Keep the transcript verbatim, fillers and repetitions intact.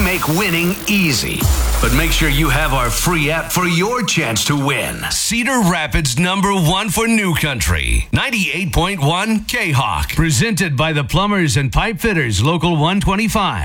make winning easy. But make sure you have our free app for your chance to win. Cedar Rapids number one for New Country. ninety-eight point one K-Hawk. Presented by the Plumbers and Pipe Fitters, Local one twenty-five.